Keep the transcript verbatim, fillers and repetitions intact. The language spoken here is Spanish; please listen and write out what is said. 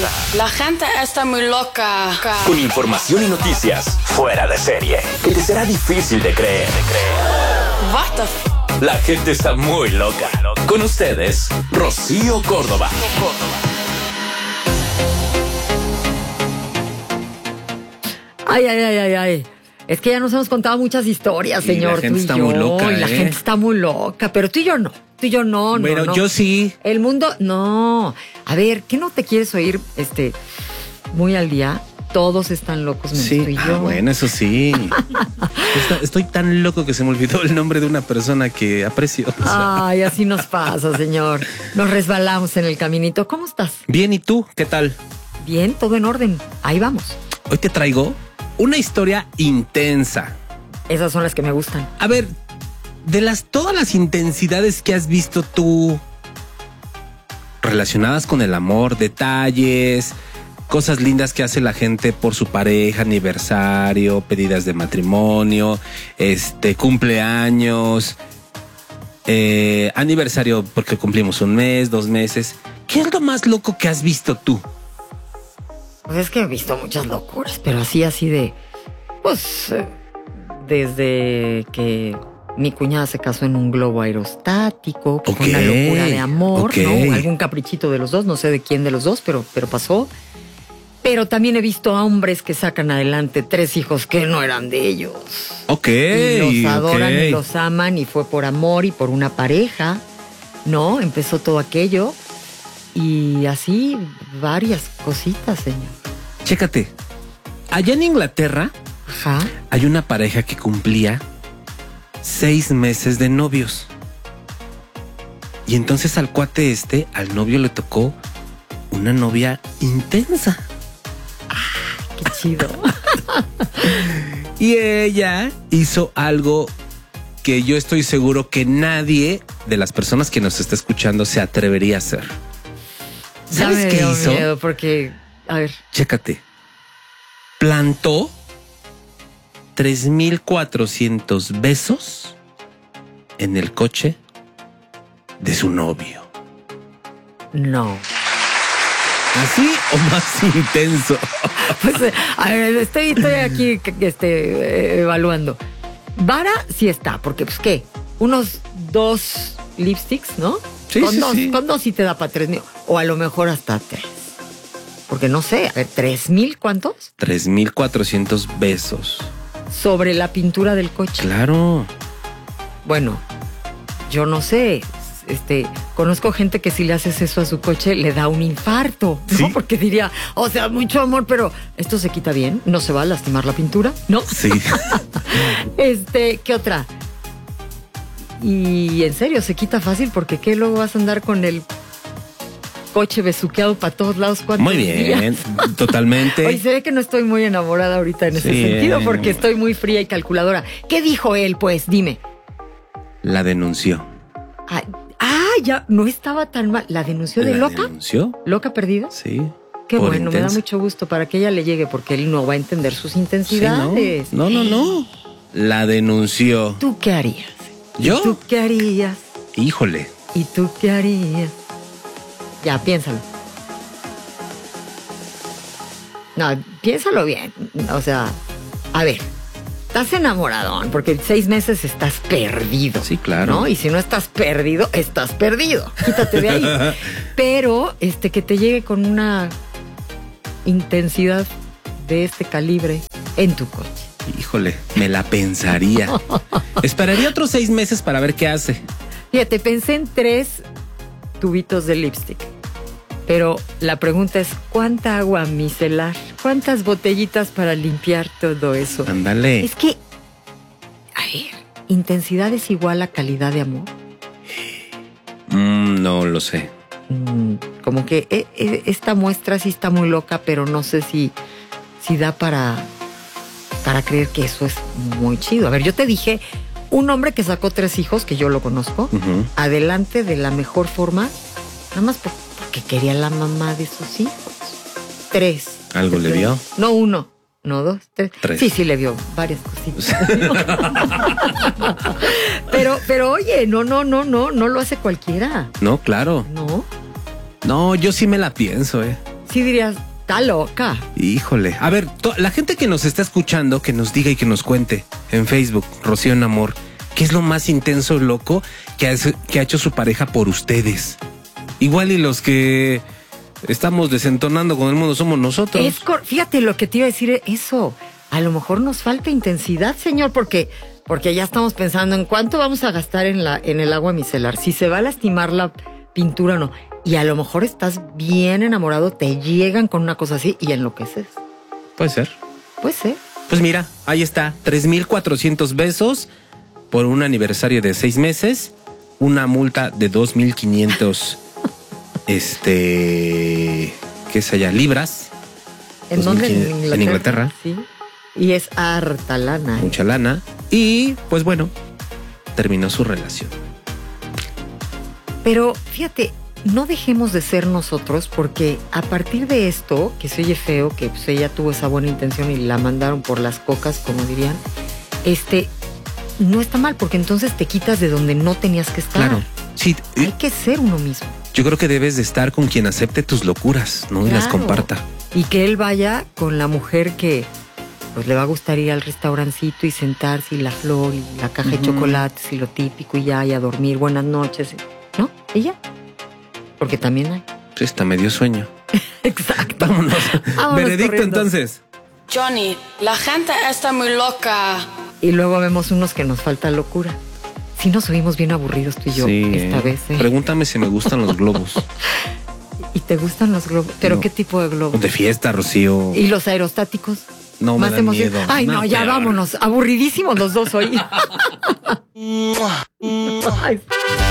La gente está muy loca. Con información y noticias fuera de serie que te será difícil de creer. What the f- La gente está muy loca. Con ustedes, Rocío Córdoba. Ay, ay, ay, ay, ay. Es que ya nos hemos contado muchas historias, Y la señor. gente tú y está yo. muy loca, Y la ¿eh? gente está muy loca. Pero tú y yo no. Tú y yo no, no. Pero no. yo sí. El mundo, no. A ver, ¿qué no te quieres oír este muy al día? Todos están locos, menos Sí, tú y yo. ah, bueno, eso sí. Está- Estoy tan loco que se me olvidó el nombre de una persona que aprecio. O sea, Ay, así nos pasa, señor. Nos resbalamos en el caminito. ¿Cómo estás? Bien, ¿y tú? ¿Qué tal? Bien, todo en orden. Ahí vamos. Hoy te traigo una historia intensa. Esas son las que me gustan. A ver, de las todas las intensidades que has visto tú relacionadas con el amor, detalles, cosas lindas que hace la gente por su pareja, aniversario, pedidas de matrimonio, este, cumpleaños, eh, aniversario porque cumplimos un mes, dos meses. ¿Qué es lo más loco que has visto tú? Pues es que he visto muchas locuras, pero así, así de... Pues... eh, desde que mi cuñada se casó en un globo aerostático, que fue Ok, una locura de amor, ok. ¿no? Algún caprichito de los dos, no sé de quién de los dos, pero, pero pasó. Pero también he visto a hombres que sacan adelante tres hijos que no eran de ellos. Ok, Y los adoran ok. y los aman y fue por amor y por una pareja, ¿no? Empezó todo aquello y así varias cositas, señor. Chécate, allá en Inglaterra Ajá. hay una pareja que cumplía seis meses de novios. Y entonces al cuate este, al novio le tocó una novia intensa. Qué chido. Y ella hizo algo que yo estoy seguro que nadie de las personas que nos está escuchando se atrevería a hacer. Ya ¿Sabes me qué dio hizo? miedo porque, a ver, Chécate. Plantó tres mil cuatrocientos besos en el coche de su novio. no. ¿Así o más intenso? Pues, eh, a ver, estoy, estoy aquí este, eh, evaluando. Vara sí está, porque pues qué, unos dos lipsticks, ¿no? Sí, con sí, dos, sí. con dos sí te da para tres mil, o a lo mejor hasta tres. Porque no sé, a ver, ¿tres mil cuántos? tres mil cuatrocientos besos. Sobre la pintura del coche. Claro. Bueno, yo no sé. Este, conozco gente que si le haces eso a su coche le da un infarto, ¿no? ¿Sí? Porque diría, o sea, mucho amor, pero esto se quita bien, no se va a lastimar la pintura, ¿no? Sí. Este, ¿qué otra? Y en serio, se quita fácil porque ¿qué luego vas a andar con el coche besuqueado para todos lados? ¿Cuántos Muy bien. días? Totalmente. Oye, se ve que no estoy muy enamorada ahorita en ese Sí, sentido eh. porque estoy muy fría y calculadora. ¿Qué dijo él, pues? Dime. La denunció. Ah, ah, ya, no estaba tan mal. ¿La denunció de ¿La loca? denunció? ¿Loca perdida? Sí. Qué por bueno, me da intensa. mucho gusto para que ella le llegue porque él no va a entender sus Sí, intensidades. no, no, no, no. La denunció. ¿Tú qué harías? ¿Yo? ¿Tú qué harías? Híjole. ¿Y tú qué harías? Ya, piénsalo. No, piénsalo bien. O sea, a ver, estás enamoradón porque seis meses estás perdido. Sí, claro. ¿No? Y si no estás perdido, estás perdido. Quítate de ahí. Pero este que te llegue con una intensidad de este calibre en tu coche. Híjole, me la pensaría. Esperaría otros seis meses para ver qué hace. Fíjate, pensé en tres tubitos de lipstick. Pero la pregunta es, ¿cuánta agua micelar? ¿Cuántas botellitas para limpiar todo eso? Ándale. Es que, a ver, ¿intensidad es igual a calidad de amor? Mm, no lo sé. Mm, como que eh, eh, esta muestra sí está muy loca, pero no sé si, si da para, para creer que eso es muy chido. A ver, yo te dije, un hombre que sacó tres hijos, que yo lo conozco, Ujú. adelante de la mejor forma, nada más por- porque quería la mamá de sus hijos. Tres. ¿Algo le vio? No uno, no dos, tres. Tres. Sí, sí le vio varias cositas. pero, pero oye, no, no, no, no, no lo hace cualquiera. No, claro. No. No, yo sí me la pienso, eh. sí dirías, está loca. Híjole. A ver, to- la gente que nos está escuchando, que nos diga y que nos cuente en Facebook, Rocío en Amor, ¿qué es lo más intenso y loco que ha, que ha hecho su pareja por ustedes? Igual y los que estamos desentonando con el mundo somos nosotros. Es cor- Fíjate lo que te iba a decir, eso. A lo mejor nos falta intensidad, señor, porque, porque ya estamos pensando en cuánto vamos a gastar en, la, en el agua micelar, si se va a lastimar la pintura o no. Y a lo mejor estás bien enamorado, te llegan con una cosa así y enloqueces. Puede ser. Puede ser. Pues mira, ahí está, tres mil cuatrocientos besos por un aniversario de seis meses, una multa de dos mil quinientos, este, ¿qué es allá? Libras. ¿En dónde? ¿En En Inglaterra? Inglaterra. Sí. Y es harta lana. ¿eh? Mucha lana. Y, pues bueno, terminó su relación. Pero fíjate, no dejemos de ser nosotros, porque a partir de esto, que se oye feo, que pues ella tuvo esa buena intención y la mandaron por las cocas, como dirían, este, no está mal, porque entonces te quitas de donde no tenías que estar. Claro. Sí, Hay eh, que ser uno mismo. yo creo que debes de estar con quien acepte tus locuras, ¿no? Y las Claro. comparta. Y que él vaya con la mujer que pues le va a gustar ir al restaurancito y sentarse y la flor y la caja de Ujú. chocolates y lo típico y ya, y a dormir, buenas noches, ¿no? Y ya. Porque también hay. Sí, está medio sueño. Exacto. Vámonos. Vámonos Veredicto corriendo. entonces. Johnny, la gente está muy loca. Y luego vemos unos que nos falta locura. Sí nos oímos bien aburridos tú y yo Sí, esta eh. vez, ¿eh? Pregúntame si me gustan los globos. ¿Y te gustan los globos? ¿Pero No. qué tipo de globos? De fiesta, Rocío. ¿Y los aerostáticos? No, me Más dan emoción. miedo. Ay, no, No, ya pero- vámonos. Aburridísimos los dos hoy. Ay.